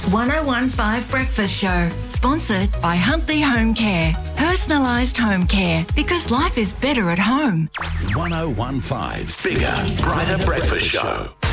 1015 Breakfast Show, sponsored by Huntley Home Care. Personalised home care, because life is better at home. 1015's Bigger, Brighter Breakfast Show.